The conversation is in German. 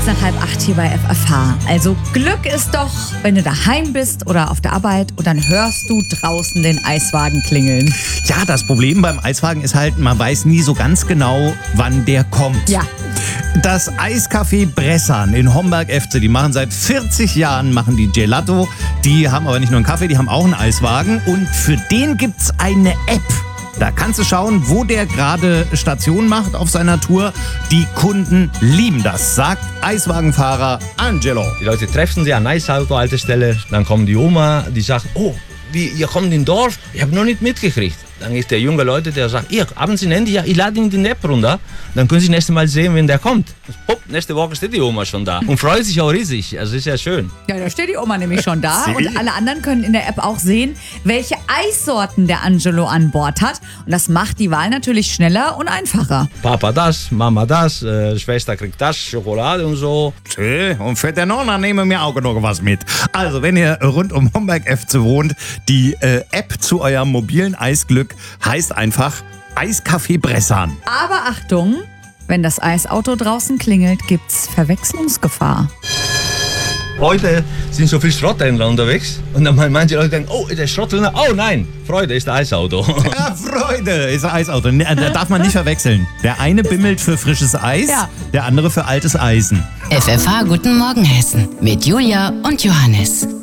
7:15 hier bei FFH. Also Glück ist doch, wenn du daheim bist oder auf der Arbeit und dann hörst du draußen den Eiswagen klingeln. Ja, das Problem beim Eiswagen ist halt, man weiß nie so ganz genau, wann der kommt. Ja. Das Eiscafé Bressan in Homberg-Efze, die machen seit 40 Jahren die Gelato. Die haben aber nicht nur einen Kaffee, die haben auch einen Eiswagen. Und für den gibt's eine App. Da kannst du schauen, wo der gerade Station macht auf seiner Tour. Die Kunden lieben das, sagt Eiswagenfahrer Angelo. Die Leute treffen sich an Eisauto-Haltestelle, dann kommt die Oma, die sagt, oh, ihr kommt in den Dorf? Ich habe noch nicht mitgekriegt. Dann ist der junge Leute, der sagt, haben Sie ein Handy? Ja, ich lade Ihnen die App runter. Dann können Sie das nächste Mal sehen, wenn der kommt. Hopp, nächste Woche steht die Oma schon da und freut sich auch riesig. Also ist ja schön. Ja, da steht die Oma nämlich schon da. Und alle anderen können in der App auch sehen, welche Eissorten der Angelo an Bord hat. Und das macht die Wahl natürlich schneller und einfacher. Papa das, Mama das, Schwester kriegt das, Schokolade und so. Und für den Nonna nehmen wir auch noch was mit. Also, wenn ihr rund um Homberg-Efze wohnt, die App zu eurem mobilen Eisglück heißt einfach Eiscafé Bressan. Aber Achtung, wenn das Eisauto draußen klingelt, gibt's Verwechslungsgefahr. Heute sind so viele Schrotthändler unterwegs und dann manche Leute denken, oh, der Schrotthändler, oh nein, Freude ist der Eisauto. Ja, Freude ist ein Eisauto. Da darf man nicht verwechseln. Der eine bimmelt für frisches Eis, der andere für altes Eisen. FFH Guten Morgen Hessen mit Julia und Johannes.